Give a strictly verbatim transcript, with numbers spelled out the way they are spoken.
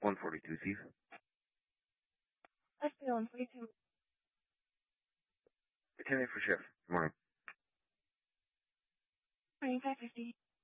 one forty-two, Steve. S P one forty-two. Attending for shift. Good morning. Morning, five fifty.